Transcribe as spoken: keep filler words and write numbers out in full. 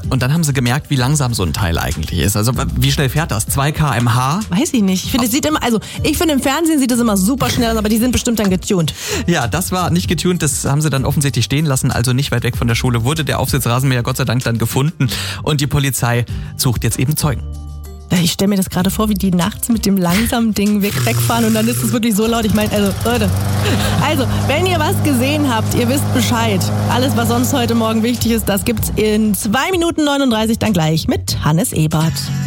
Und dann haben sie gemerkt, wie langsam so ein Teil eigentlich ist. Also wie schnell fährt das? zwei Kilometer pro Stunde? Weiß ich nicht. Ich finde, es sieht immer, also ich finde im Fernsehen sieht es immer super schnell aus, aber die sind bestimmt dann getuned. Ja, das war nicht getuned, das haben sie dann offensichtlich stehen lassen. Also nicht weit weg von der Schule wurde der Aufsitzrasenmäher Gott sei Dank dann gefunden. Und die Polizei sucht jetzt eben Zeugen. Ich stelle mir das gerade vor, wie die nachts mit dem langsamen Ding weg, wegfahren und dann ist es wirklich so laut. Ich meine, also Leute, also wenn ihr was gesehen habt, ihr wisst Bescheid. Alles, was sonst heute Morgen wichtig ist, das gibt's in zwei Minuten neununddreißig dann gleich mit Hannes Ebert.